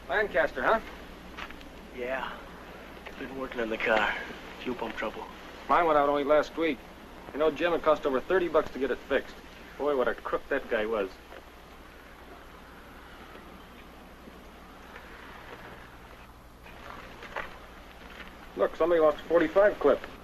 Lancaster, huh? Yeah. Been working on the car. Fuel pump trouble. Mine went out only last week. You know, Jim, it cost over $30 to get it fixed. Boy, what a crook that guy was. Look, somebody lost a .45 clip.